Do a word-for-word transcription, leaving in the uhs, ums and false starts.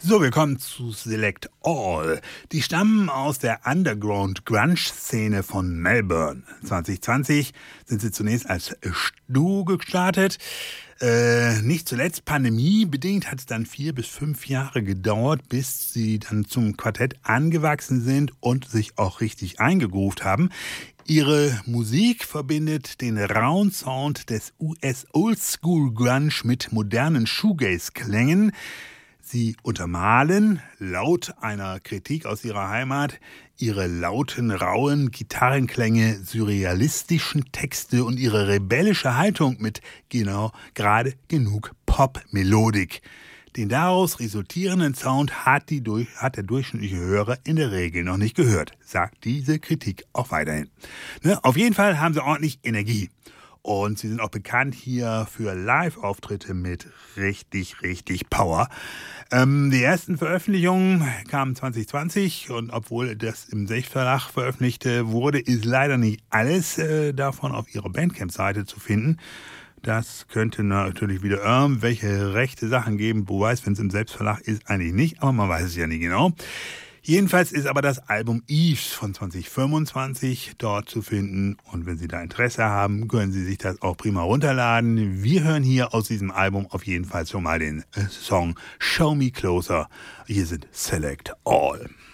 So, wir kommen zu Select All. Die stammen aus der Underground-Grunge-Szene von Melbourne. zwanzig zwanzig sind sie zunächst als Duo gestartet. Äh, nicht zuletzt pandemiebedingt hat es dann vier bis fünf Jahre gedauert, bis sie dann zum Quartett angewachsen sind und sich auch richtig eingegroovt haben. Ihre Musik verbindet den rauen Sound des U S Oldschool Grunge mit modernen Shoegaze-Klängen. Sie untermalen, laut einer Kritik aus ihrer Heimat, ihre lauten, rauen Gitarrenklänge, surrealistischen Texte und ihre rebellische Haltung mit genau gerade genug Pop-Melodik. Den daraus resultierenden Sound hat, die durch, hat der durchschnittliche Hörer in der Regel noch nicht gehört, sagt diese Kritik auch weiterhin. Ne, auf jeden Fall haben sie ordentlich Energie. Und sie sind auch bekannt hier für Live-Auftritte mit richtig, richtig Power. Ähm, die ersten Veröffentlichungen kamen zwanzig zwanzig und obwohl das im Sech-Verlag veröffentlichte wurde, ist leider nicht alles äh, davon auf ihrer Bandcamp-Seite zu finden. Das könnte natürlich wieder irgendwelche rechte Sachen geben. Wo weiß, wenn es im Selbstverlag ist, eigentlich nicht, aber man weiß es ja nicht genau. Jedenfalls ist aber das Album Eves von zwanzig fünfundzwanzig dort zu finden. Und wenn Sie da Interesse haben, können Sie sich das auch prima runterladen. Wir hören hier aus diesem Album auf jeden Fall schon mal den Song Show Me Closer. Hier sind Select All.